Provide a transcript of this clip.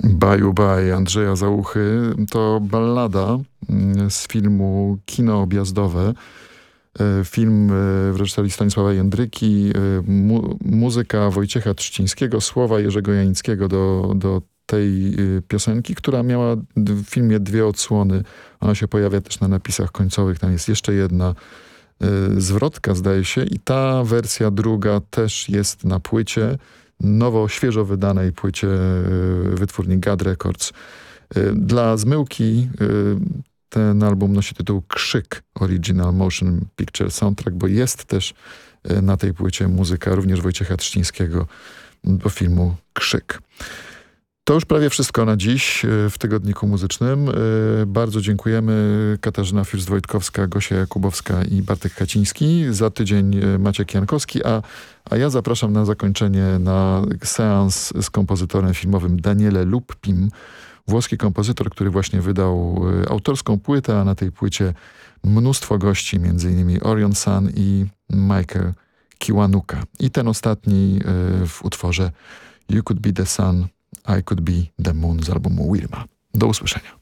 Baju Baj Andrzeja Załuchy to ballada z filmu Kino objazdowe. Film w reżyserii Stanisława Jędryki, muzyka Wojciecha Trzcińskiego, słowa Jerzego Janickiego do tej piosenki, która miała w filmie dwie odsłony. Ona się pojawia też na napisach końcowych. Tam jest jeszcze jedna zwrotka, zdaje się, i ta wersja druga też jest na płycie, świeżo wydanej płycie wytwórni Gad Records. Dla zmyłki ten album nosi tytuł Krzyk Original Motion Picture Soundtrack, bo jest też na tej płycie muzyka również Wojciecha Trzcińskiego do filmu Krzyk. To już prawie wszystko na dziś w Tygodniku Muzycznym. Bardzo dziękujemy. Katarzyna Fürst-Wojtkowska, Gosia Jakubowska i Bartek Kaciński. Za tydzień Maciek Jankowski, a ja zapraszam na zakończenie na seans z kompozytorem filmowym Daniele Luppim. Włoski kompozytor, który właśnie wydał autorską płytę, a na tej płycie mnóstwo gości, m.in. Orion Sun i Michael Kiwanuka. I ten ostatni w utworze You Could Be the Sun, I Could Be the Moon z albumu Wilma. Do usłyszenia.